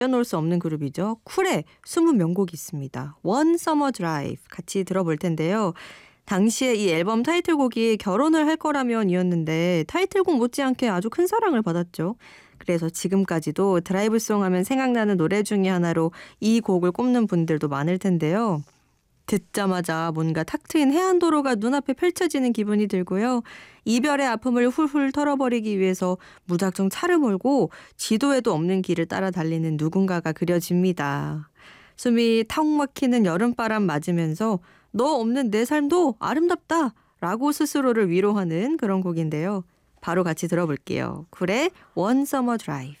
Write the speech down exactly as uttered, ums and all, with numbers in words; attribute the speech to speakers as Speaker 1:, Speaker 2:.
Speaker 1: 빼놓을 수 없는 그룹이죠. 쿨의 숨은 명곡이 있습니다. One Summer Drive 같이 들어볼 텐데요. 당시에 이 앨범 타이틀곡이 결혼을 할 거라면 이었는데 타이틀곡 못지않게 아주 큰 사랑을 받았죠. 그래서 지금까지도 드라이브송 하면 생각나는 노래 중에 하나로 이 곡을 꼽는 분들도 많을 텐데요. 듣자마자 뭔가 탁 트인 해안도로가 눈앞에 펼쳐지는 기분이 들고요. 이별의 아픔을 훌훌 털어버리기 위해서 무작정 차를 몰고 지도에도 없는 길을 따라 달리는 누군가가 그려집니다. 숨이 턱 막히는 여름바람 맞으면서 너 없는 내 삶도 아름답다 라고 스스로를 위로하는 그런 곡인데요. 바로 같이 들어볼게요. 쿨의 One Summer Drive.